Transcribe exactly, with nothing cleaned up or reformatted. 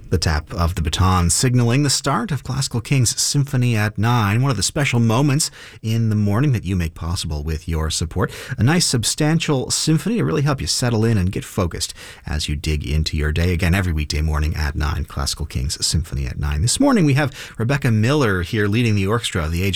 The tap of the baton signaling the start of Classical Kings Symphony at nine, one of the special moments in the morning that you make possible with your support. A nice substantial symphony to really help you settle in and get focused as you dig into your day. Again, every weekday morning at nine, Classical Kings Symphony at nine. This morning we have Rebecca Miller here leading the orchestra of the A J